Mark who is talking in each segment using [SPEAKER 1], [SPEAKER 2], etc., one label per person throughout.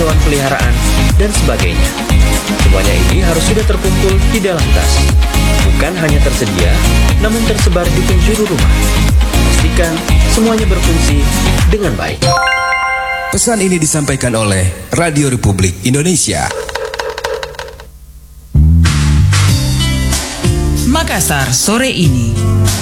[SPEAKER 1] hewan peliharaan, dan sebagainya. Semuanya ini harus sudah terkumpul di dalam tas. Bukan hanya tersedia, namun tersebar di penjuru rumah. Pastikan semuanya berfungsi dengan baik.
[SPEAKER 2] Pesan ini disampaikan oleh Radio Republik Indonesia.
[SPEAKER 3] Makassar sore ini.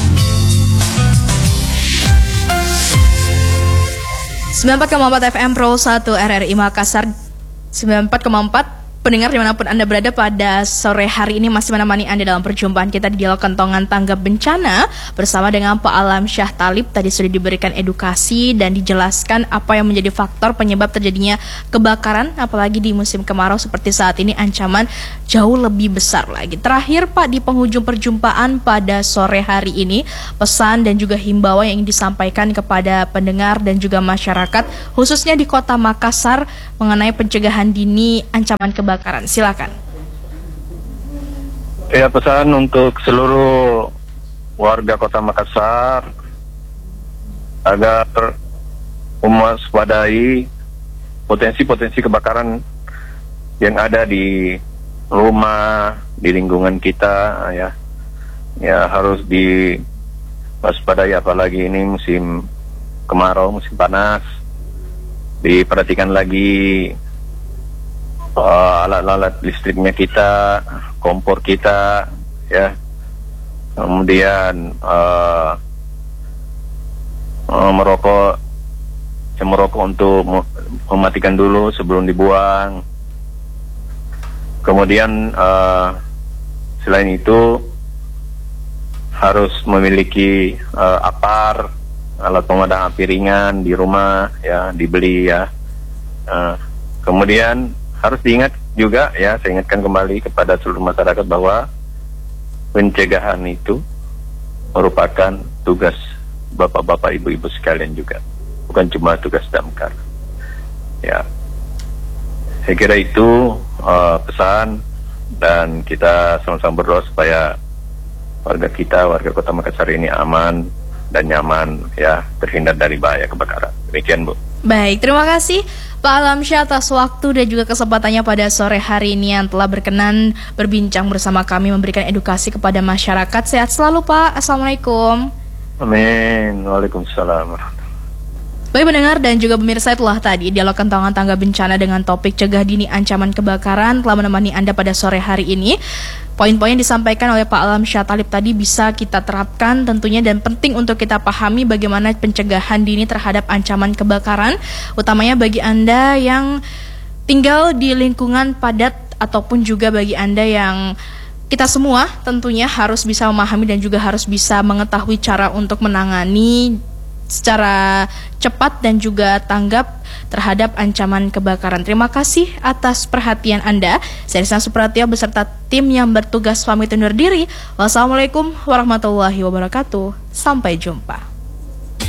[SPEAKER 4] 94,4 FM Pro 1 RRI Makassar, 94,4 pendengar dimanapun Anda berada pada sore hari ini masih menemani Anda dalam perjumpaan kita di Dialog Kentongan Tanggap Bencana bersama dengan Pak Alam Syah Talib. Tadi sudah diberikan edukasi dan dijelaskan apa yang menjadi faktor penyebab terjadinya kebakaran, apalagi di musim kemarau seperti saat ini ancaman jauh lebih besar lagi. Terakhir Pak, di penghujung perjumpaan pada sore hari ini, pesan dan juga himbauan yang ingin disampaikan kepada pendengar dan juga masyarakat khususnya di Kota Makassar mengenai pencegahan dini ancaman kebakaran. Silakan.
[SPEAKER 5] Ya, pesan untuk seluruh warga Kota Makassar agar mewaspadai potensi-potensi kebakaran yang ada di rumah, di lingkungan kita, ya harus diwaspadai, apalagi ini musim kemarau, musim panas. Diperhatikan lagi alat-alat listriknya kita, kompor kita, ya. Kemudian merokok untuk mematikan dulu sebelum dibuang. Kemudian selain itu harus memiliki APAR, alat pemadam api ringan di rumah, ya, dibeli, ya. Kemudian harus diingat juga, ya, saya ingatkan kembali kepada seluruh masyarakat bahwa pencegahan itu merupakan tugas bapak-bapak, ibu-ibu sekalian juga, bukan cuma tugas Damkar. Ya, saya kira itu pesan, dan kita sama-sama berdoa supaya warga Kota Makassar ini aman dan nyaman, ya, terhindar dari bahaya kebakaran. Demikian, Bu.
[SPEAKER 4] Baik, terima kasih Pak Alam Syah atas waktu dan juga kesempatannya pada sore hari ini yang telah berkenan berbincang bersama kami, memberikan edukasi kepada masyarakat. Sehat selalu Pak. Assalamualaikum.
[SPEAKER 5] Amin. Waalaikumsalam.
[SPEAKER 4] Baik pendengar dan juga pemirsa, itulah tadi Dialog Kentongan Tangga Bencana dengan topik cegah dini ancaman kebakaran telah menemani Anda pada sore hari ini. Poin-poin yang disampaikan oleh Pak Alam Syah Talib tadi bisa kita terapkan tentunya, dan penting untuk kita pahami bagaimana pencegahan dini terhadap ancaman kebakaran, utamanya bagi Anda yang tinggal di lingkungan padat ataupun juga bagi Anda yang kita semua tentunya harus bisa memahami dan juga harus bisa mengetahui cara untuk menangani secara cepat dan juga tanggap terhadap ancaman kebakaran. Terima kasih atas perhatian Anda. Saya Rizna Supratio beserta tim yang bertugas pamit undur diri. Wassalamualaikum warahmatullahi wabarakatuh. Sampai jumpa.